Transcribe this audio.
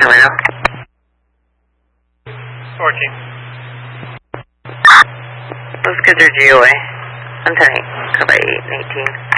Hello. 14. Let's get your GOA. I'm turning by 8 and 18.